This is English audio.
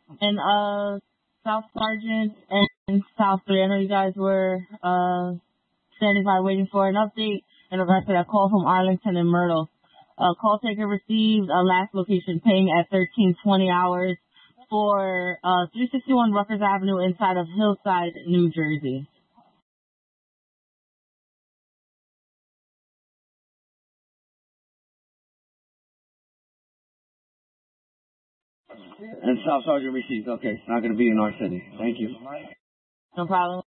And South Sergeant and South 3, I know you guys were standing by waiting for an update in regards to that call from Arlington and Myrtle. Call taker received last location ping at 13:20 hours for 361 Rutgers Avenue inside of Hillside, New Jersey. And South Sergeant received. Okay, it's not going to be in our city. Thank you. No problem.